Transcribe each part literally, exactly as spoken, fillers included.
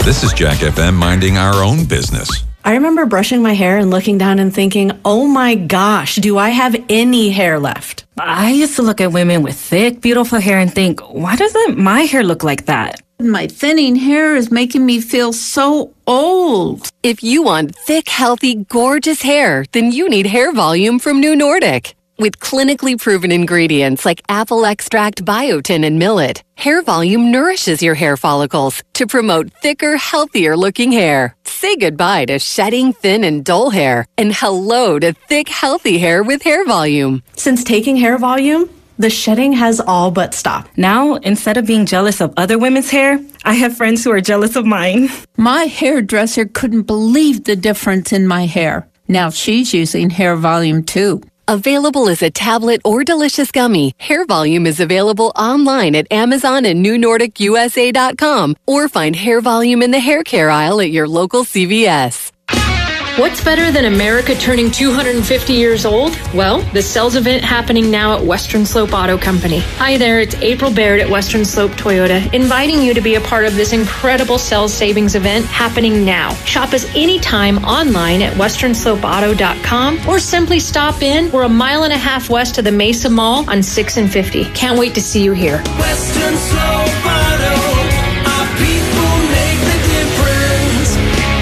This is Jack F M minding our own business. I remember brushing my hair and looking down and thinking, oh my gosh, do I have any hair left? I used to look at women with thick, beautiful hair and think, why doesn't my hair look like that? My thinning hair is making me feel so old. If you want thick, healthy, gorgeous hair, then you need Hair Volume from New Nordic. With clinically proven ingredients like apple extract, biotin, and millet, Hair Volume nourishes your hair follicles to promote thicker, healthier-looking hair. Say goodbye to shedding, thin, and dull hair, and hello to thick, healthy hair with Hair Volume. Since taking Hair Volume, the shedding has all but stopped. Now, instead of being jealous of other women's hair, I have friends who are jealous of mine. My hairdresser couldn't believe the difference in my hair. Now she's using Hair Volume too. Available as a tablet or delicious gummy, Hair Volume is available online at Amazon and New Nordic U S A dot com, or find Hair Volume in the hair care aisle at your local C V S. What's better than America turning two hundred fifty years old? Well, the sales event happening now at Western Slope Auto Company. Hi there, it's April Baird at Western Slope Toyota, inviting you to be a part of this incredible sales savings event happening now. Shop us anytime online at western slope auto dot com or simply stop in. We're a mile and a half west of the Mesa Mall on sixth and fifty. Can't wait to see you here. Western Slope Auto, our people make the difference.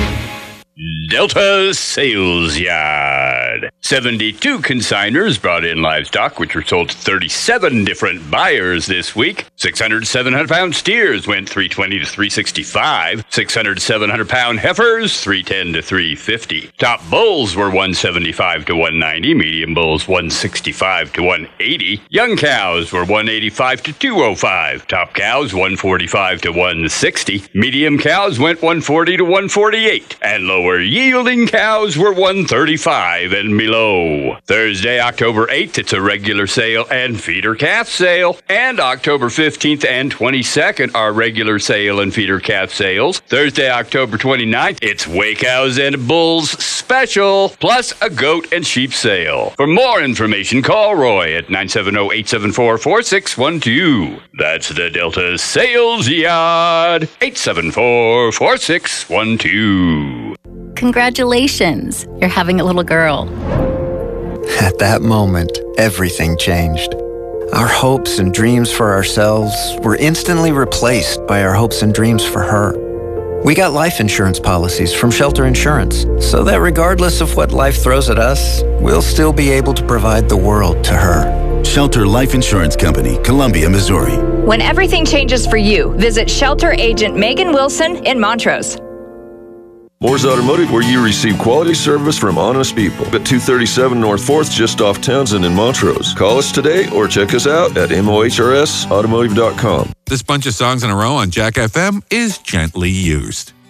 Delta Sales Yard. seventy-two consigners brought in livestock, which were sold to thirty-seven different buyers this week. six hundred, seven hundred pound steers went three twenty to three sixty-five. six hundred, seven hundred pound heifers, three ten to three fifty. Top bulls were one seventy-five to one ninety. Medium bulls, one sixty-five to one eighty. Young cows were one eighty-five to two oh five. Top cows, one forty-five to one sixty. Medium cows went one forty to one forty-eight. And lower yielding cows were one thirty-five and below. Thursday, October eighth, it's a regular sale and feeder calf sale. And October fifteenth and twenty-second are regular sale and feeder calf sales. Thursday, October twenty-ninth, it's weigh cows and bulls special, plus a goat and sheep sale. For more information, call Roy at nine seven zero, eight seven four, four six one two. That's the Delta Sales Yard, eight seven four, four six one two. Congratulations, you're having a little girl. At that moment, everything changed. Our hopes and dreams for ourselves were instantly replaced by our hopes and dreams for her. We got life insurance policies from Shelter Insurance, so that regardless of what life throws at us, we'll still be able to provide the world to her. Shelter Life Insurance Company, Columbia, Missouri. When everything changes for you, visit Shelter Agent Megan Wilson in Montrose. Moore's Automotive, where you receive quality service from honest people. At two thirty-seven North fourth, just off Townsend in Montrose. Call us today or check us out at M O H R S automotive dot com. This bunch of songs in a row on Jack F M is gently used.